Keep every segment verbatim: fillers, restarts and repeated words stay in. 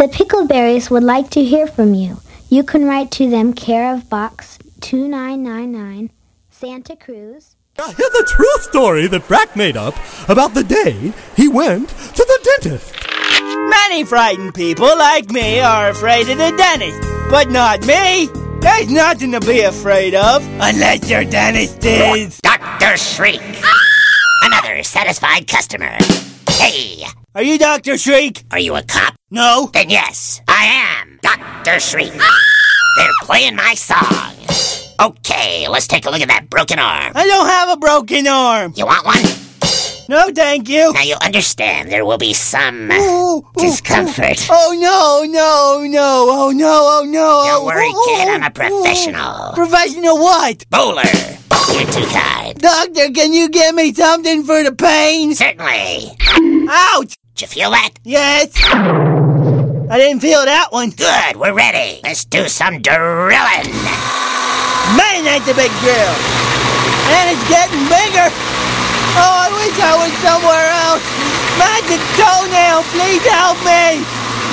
The Pickleberries would like to hear from you. You can write to them, care of Box two nine nine nine, Santa Cruz. Now hear the true story that Brack made up about the day he went to the dentist. Many frightened people like me are afraid of the dentist, but not me. There's nothing to be afraid of, unless your dentist is... Doctor Shriek. Another satisfied customer. Hey. Are you Doctor Shriek? Are you a cop? No. Then yes, I am Doctor Shriek. They're playing my song. Okay, let's take a look at that broken arm. I don't have a broken arm. You want one? No, thank you. Now you understand there will be some uh, ooh, ooh, discomfort. Ooh. Oh, no, no, no, oh, no, oh, no. Don't worry, ooh, kid, ooh, I'm a professional. Ooh. Professional what? Bowler. You're too kind. Doctor, can you give me something for the pain? Certainly. Ouch! Did you feel that? Yes. I didn't feel that one. Good, we're ready. Let's do some drilling. Man, that's a big drill. And it's getting bigger. Oh, I wish I was somewhere else. Magic Toenail, please help me.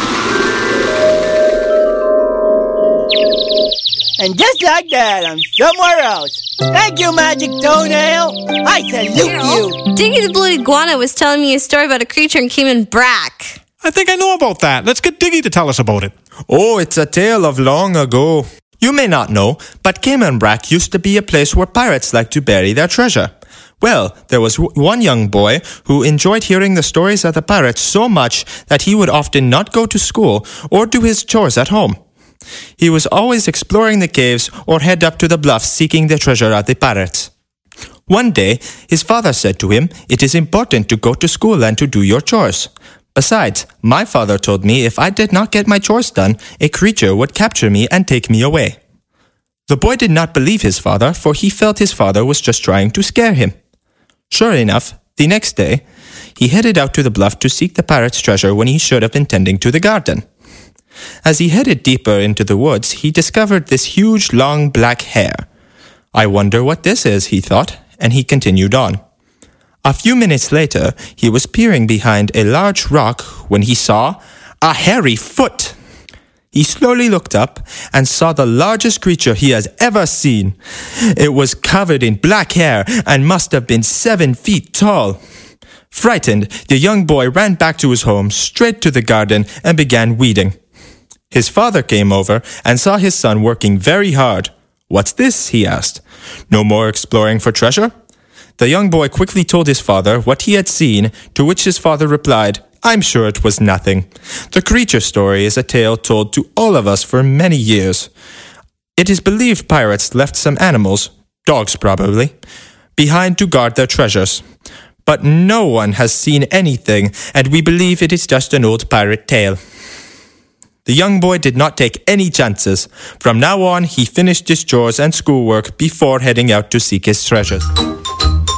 And just like that, I'm somewhere else. Thank you, Magic Toenail. I salute you. Diggy the Blue Iguana was telling me a story about a creature in Cayman Brack. I think I know about that. Let's get Diggy to tell us about it. Oh, it's a tale of long ago. You may not know, but Cayman Brack used to be a place where pirates liked to bury their treasure. Well, there was w- one young boy who enjoyed hearing the stories of the pirates so much that he would often not go to school or do his chores at home. He was always exploring the caves or head up to the bluffs seeking the treasure of the pirates. One day, his father said to him, "It is important to go to school and to do your chores. Besides, my father told me if I did not get my chores done, a creature would capture me and take me away." The boy did not believe his father, for he felt his father was just trying to scare him. Sure enough, the next day, he headed out to the bluff to seek the pirate's treasure when he should have been tending to the garden. As he headed deeper into the woods, he discovered this huge, long, black hair. "I wonder what this is," he thought, and he continued on. A few minutes later, he was peering behind a large rock when he saw a hairy foot. He slowly looked up and saw the largest creature he has ever seen. It was covered in black hair and must have been seven feet tall. Frightened, the young boy ran back to his home, straight to the garden, and began weeding. His father came over and saw his son working very hard. "What's this?" he asked. "No more exploring for treasure?" The young boy quickly told his father what he had seen, to which his father replied, "I'm sure it was nothing. The creature story is a tale told to all of us for many years. It is believed pirates left some animals, dogs probably, behind to guard their treasures. But no one has seen anything, and we believe it is just an old pirate tale." The young boy did not take any chances. From now on, he finished his chores and schoolwork before heading out to seek his treasures.